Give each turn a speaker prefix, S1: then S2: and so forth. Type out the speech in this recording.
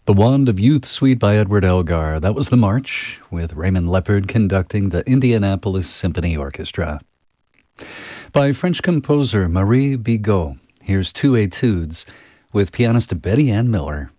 S1: The Wand of Youth Suite by Edward Elgar. That was the march, with Raymond Leppard conducting the Indianapolis Symphony Orchestra. By French composer Marie Bigot, here's two etudes with pianist Betty Ann Miller.